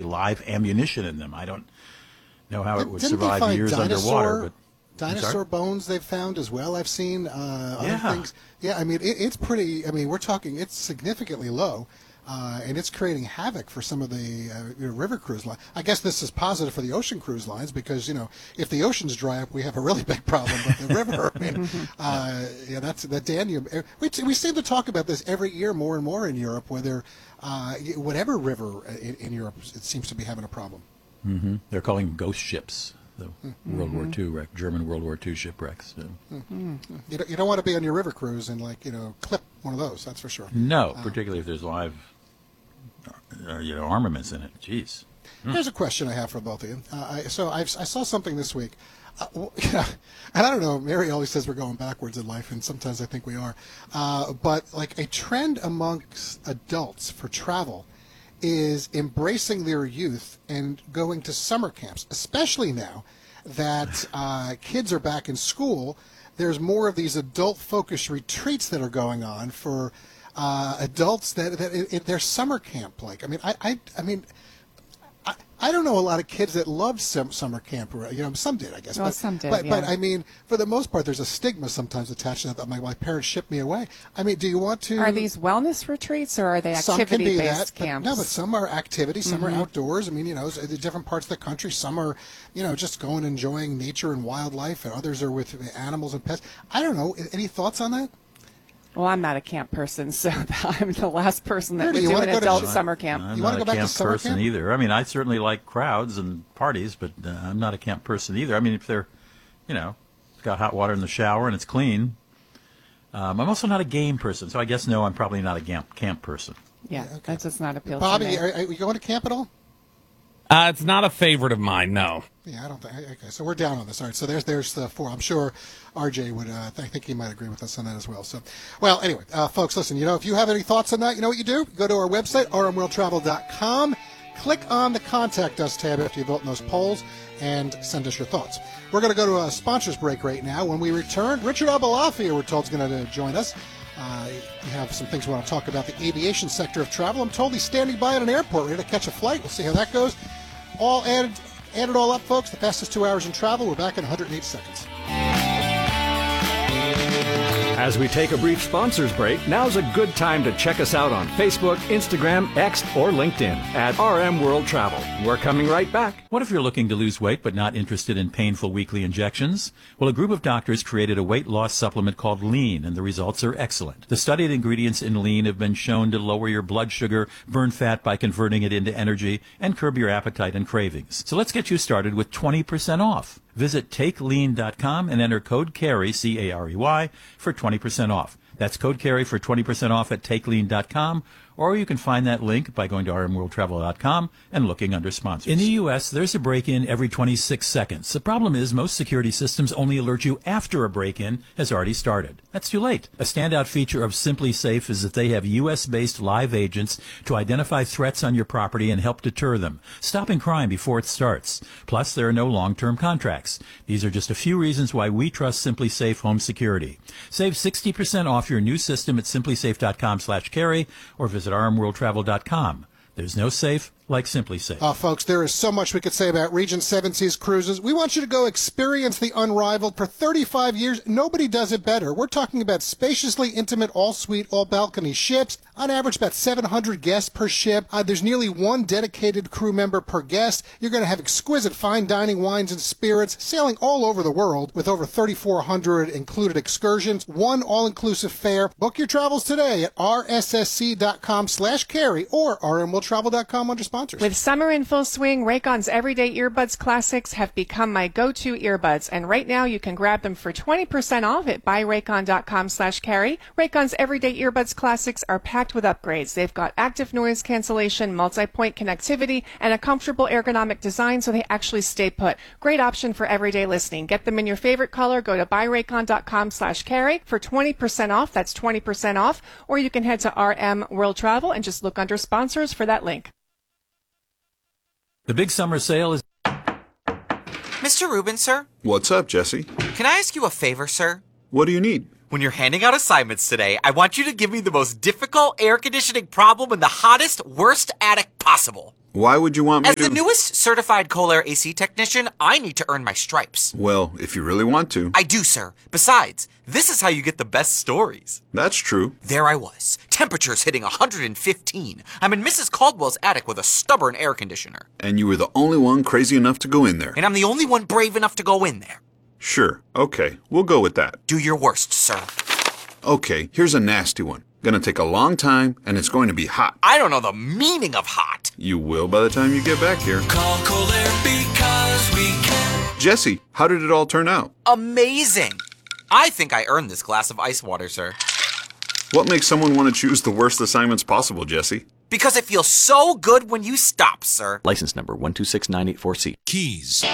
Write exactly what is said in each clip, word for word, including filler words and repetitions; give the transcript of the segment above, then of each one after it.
live ammunition in them. I don't know how it would Didn't they survive find years dinosaur, underwater. But dinosaur bones they've found as well. I've seen uh, other Yeah. things. Yeah, I mean, it, it's pretty. I mean, we're talking. It's significantly low. Uh, and it's creating havoc for some of the uh, you know, river cruise lines. I guess this is positive for the ocean cruise lines because, you know, if the oceans dry up, we have a really big problem. But the river, I mean, uh, yeah, that's the Danube. We, we seem to talk about this every year more and more in Europe, whether uh, whatever river in, in Europe, it seems to be having a problem. Mm-hmm. They're calling them ghost ships, the mm-hmm. World War Two wreck, German World War Two shipwrecks. So. Mm-hmm. You, don't, you don't want to be on your river cruise and, like, you know, clip one of those, that's for sure. No, uh, particularly if there's live Uh, you know, armaments in it. Jeez. Mm. Here's a question I have for both of you. Uh, I, so I've, I saw something this week, uh, well, yeah, and I don't know. Mary always says we're going backwards in life, and sometimes I think we are. Uh, but like a trend amongst adults for travel is embracing their youth and going to summer camps, especially now that uh, kids are back in school. There's more of these adult-focused retreats that are going on for. Uh, adults that, that it, it, they're summer camp like. I mean, I, I, I mean, I, I don't know a lot of kids that loved some, summer camp. You know, some did, I guess. Well, but, some did, but, yeah. but I mean, for the most part, there's a stigma sometimes attached to that. My, my parents shipped me away. I mean, do you want to? Are these wellness retreats or are they Some can be that, activity-based but, camps? no, but some are activity, some Mm-hmm. are outdoors. I mean, you know, the different parts of the country. Some are, you know, just going and enjoying nature and wildlife, and others are with animals and pets. I don't know. Any thoughts on that? Well, I'm not a camp person, so I'm the last person that Really? would You do wanna an go to- adult I'm- summer camp. I'm You not wanna a go back to camp summer person camp? either. I mean, I certainly like crowds and parties, but uh, I'm not a camp person either. I mean, if they're, you know, it's got hot water in the shower and it's clean. Um, I'm also not a game person, so I guess no, I'm probably not a camp camp person. Yeah, okay. that does not appeal Bobby, to me. are, are you going to camp at all? Uh, it's not a favorite of mine, no. Yeah, I don't think. Okay, so we're down on this. All right, so there's there's the four. I'm sure R J would. Uh, I think he might agree with us on that as well. So, well, anyway, uh, folks, listen. You know, if you have any thoughts on that, you know what you do. Go to our website, r m world travel dot com. Click on the Contact Us tab after you vote in those polls, and send us your thoughts. We're going to go to a sponsors break right now. When we return, Richard Abalafia, we're told, is going to join us. Uh, we have some things we want to talk about the aviation sector of travel. I'm told he's standing by at an airport ready to catch a flight. We'll see how that goes. All added, add it all up, folks. The fastest two hours in travel. We're back in one hundred eight seconds. As we take a brief sponsors break, now's a good time to check us out on Facebook, Instagram, X, or LinkedIn at R M World Travel. We're coming right back. What if you're looking to lose weight but not interested in painful weekly injections? Well, a group of doctors created a weight loss supplement called Lean, and the results are excellent. The studied ingredients in Lean have been shown to lower your blood sugar, burn fat by converting it into energy, and curb your appetite and cravings. So let's get you started with twenty percent off. Visit take lean dot com and enter code CAREY, C A R E Y, for twenty percent off. That's code CAREY for twenty percent off at take lean dot com, or you can find that link by going to r m world travel dot com and looking under sponsors. In the U S, there's a break-in every twenty-six seconds. The problem is most security systems only alert you after a break-in has already started. That's too late. A standout feature of Simply Safe is that they have U S-based live agents to identify threats on your property and help deter them, stopping crime before it starts. Plus, there are no long-term contracts. These are just a few reasons why we trust Simply Safe Home Security. Save sixty percent off your new system at simply safe dot com slash carry or visit r m world travel dot com. There's no safe like Simply Safe. Uh, folks, there is so much we could say about Regent Seven Seas Cruises. We want you to go experience the unrivaled. For thirty-five years, nobody does it better. We're talking about spaciously intimate, all-suite, all-balcony ships. On average, about seven hundred guests per ship. Uh, there's nearly one dedicated crew member per guest. You're going to have exquisite fine dining wines and spirits, sailing all over the world with over thirty-four hundred included excursions, one all-inclusive fare. Book your travels today at r s s c dot com slash carry or r m world travel dot com under sponsors. With summer in full swing, Raycon's Everyday Earbuds Classics have become my go-to earbuds, and right now you can grab them for twenty percent off at buy raycon dot com slash carry. Raycon's Everyday Earbuds Classics are packed with upgrades. They've got active noise cancellation, multi-point connectivity, and a comfortable ergonomic design so they actually stay put. Great option for everyday listening. Get them in your favorite color. Go to buy raycon dot com slash carry for twenty percent off. That's twenty percent off. Or you can head to R M World Travel and just look under sponsors for that link. The big summer sale is... Mister Rubin, sir? What's up, Jesse? Can I ask you a favor, sir? What do you need? when you're handing out assignments today, I want you to give me the most difficult air conditioning problem in the hottest, worst attic possible. Why would you want me As to... the newest certified Kohler A C technician, I need to earn my stripes. Well, if you really want to. I do, sir. Besides, this is how you get the best stories. That's true. There I was. Temperatures hitting one hundred fifteen. I'm in Missus Caldwell's attic with a stubborn air conditioner. And you were the only one crazy enough to go in there. And I'm the only one brave enough to go in there. Sure. Okay. We'll go with that. Do your worst, sir. Okay. Here's a nasty one. Gonna take a long time, and it's going to be hot. I don't know the meaning of hot. You will by the time you get back here. Call Kohler because we can. Jesse, how did it all turn out? Amazing. I think I earned this glass of ice water, sir. What makes someone want to choose the worst assignments possible, Jesse? Because it feels so good when you stop, sir. License number one two six nine eight four C. Keys.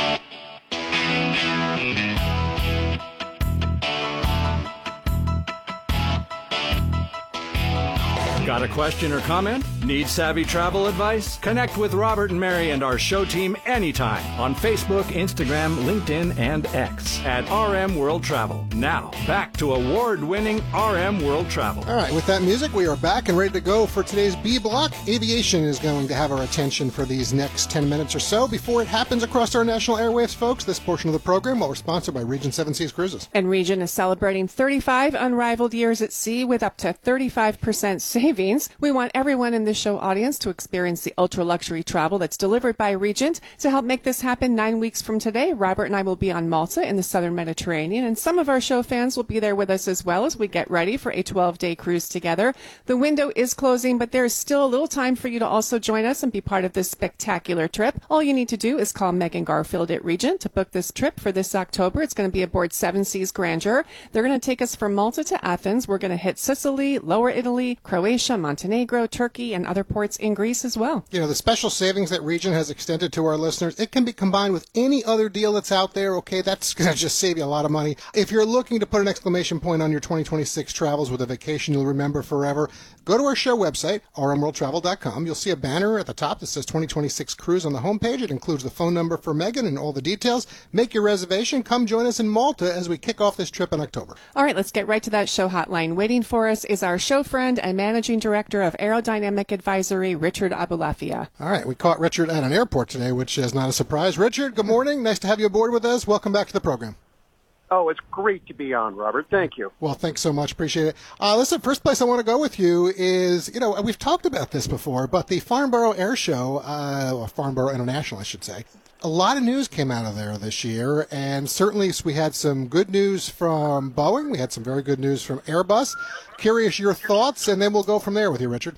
Got a question or comment? Need savvy travel advice? Connect with Robert and Mary and our show team anytime on Facebook, Instagram, LinkedIn, and X at R M World Travel. Now, back to award-winning R M World Travel. All right, with that music, we are back and ready to go for today's B Block. Aviation is going to have our attention for these next ten minutes or so. Before it happens across our national airwaves, folks, this portion of the program, well, we're sponsored by Regent Seven Seas Cruises. And Regent is celebrating thirty-five unrivaled years at sea with up to thirty-five percent savings. We want everyone in this show audience to experience the ultra-luxury travel that's delivered by Regent. To help make this happen nine weeks from today, Robert and I will be on Malta in the southern Mediterranean, and some of our show fans will be there with us as well as we get ready for a twelve-day cruise together. The window is closing, but there is still a little time for you to also join us and be part of this spectacular trip. All you need to do is call Megan Garfield at Regent to book this trip for this October. It's going to be aboard Seven Seas Grandeur. They're going to take us from Malta to Athens. We're going to hit Sicily, Lower Italy, Croatia, Montenegro, Turkey, and other ports in Greece as well. You know, the special savings that Regent has extended to our listeners, it can be combined with any other deal that's out there, okay? That's going to just save you a lot of money. If you're looking to put an exclamation point on your twenty twenty-six travels with a vacation you'll remember forever, go to our show website, r m world travel dot com. You'll see a banner at the top that says twenty twenty-six Cruise on the homepage. It includes the phone number for Megan and all the details. Make your reservation. Come join us in Malta as we kick off this trip in October. All right, let's get right to that show hotline. Waiting for us is our show friend and managing director of Aerodynamic Advisory, Richard Abulafia. All right, we caught Richard at an airport today, which is not a surprise. Richard, good morning. Nice to have you aboard with us. Welcome back to the program. Oh, it's great to be on, Robert. Thank you. Well, thanks so much. Appreciate it. Uh, listen, first place I want to go with you is, you know, we've talked about this before, but the Farnborough Air Show, uh, or Farnborough International, I should say, a lot of news came out of there this year, and certainly we had some good news from Boeing. We had some very good news from Airbus. Curious your thoughts, and then we'll go from there with you, Richard.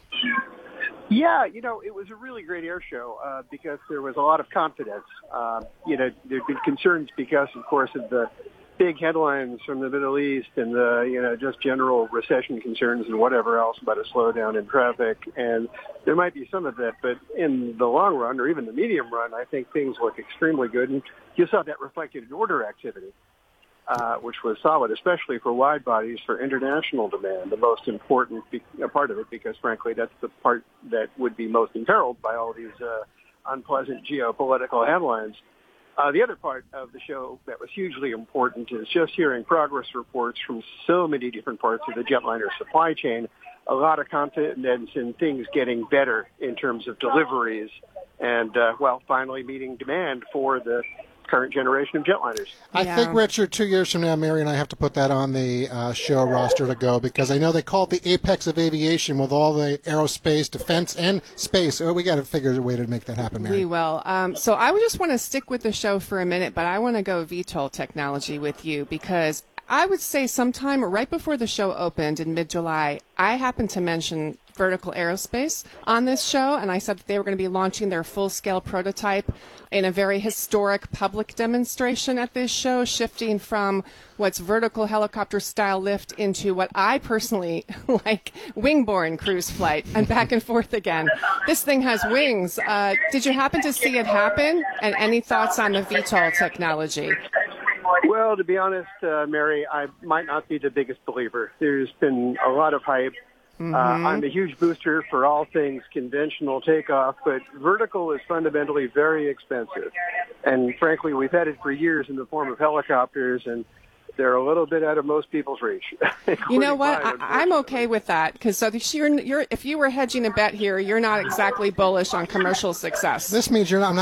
Yeah, you know, it was a really great air show uh, because there was a lot of confidence. Uh, you know, there'd been concerns because, of course, of the big headlines from the Middle East and the, you know, just general recession concerns and whatever else about a slowdown in traffic. And there might be some of that, but in the long run or even the medium run, I think things look extremely good. And you saw that reflected in order activity, uh, which was solid, especially for wide bodies for international demand, the most important be- part of it, because frankly, that's the part that would be most imperiled by all these uh, unpleasant geopolitical headlines. Uh, the other part of the show that was hugely important is just hearing progress reports from so many different parts of the jetliner supply chain, a lot of confidence in things getting better in terms of deliveries and, uh, well, finally meeting demand for the current generation of jetliners. I Yeah. think, Richard, two years from now, Mary and I have to put that on the uh, show roster to go, because I know they call it the apex of aviation with all the aerospace, defense, and space. Oh, we got to figure a way to make that happen, Mary. We will. Um, so I would just want to stick with the show for a minute, but I want to go V TOL technology with you, because I would say sometime right before the show opened in mid-July, I happened to mention Vertical Aerospace on this show, and I said that they were going to be launching their full-scale prototype in a very historic public demonstration at this show, shifting from what's vertical helicopter-style lift into what I personally like, wing-borne cruise flight, and back and forth again. This thing has wings. Uh, did you happen to see it happen? And any thoughts on the V TOL technology? Well, to be honest, uh, Mary, I might not be the biggest believer. There's been a lot of hype. Mm-hmm. Uh, I'm a huge booster for all things conventional takeoff, but vertical is fundamentally very expensive. And frankly, we've had it for years in the form of helicopters, and they're a little bit out of most people's reach. You know what? Mine, I, I'm okay with that because so if you're, you're if you were hedging a bet here, you're not exactly bullish on commercial success. This means you're not. I'm